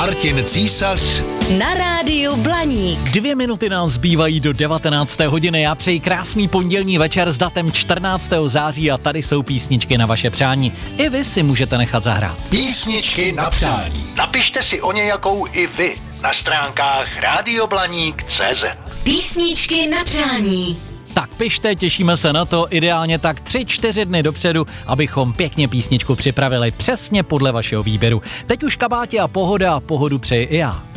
Martin Císař na rádiu Blaník. 2 minuty nám zbývají do 19. hodiny. Já přeji krásný pondělní večer s datem 14. září a tady jsou písničky na vaše přání. I vy si můžete nechat zahrát. Písničky na přání. Napište si o nějakou i vy na stránkách radioblaník.cz. Písničky na přání. Tak pište, těšíme se na to, ideálně tak 3-4 dny dopředu, abychom pěkně písničku připravili přesně podle vašeho výběru. Teď už kabátě a pohoda a pohodu přeji i já.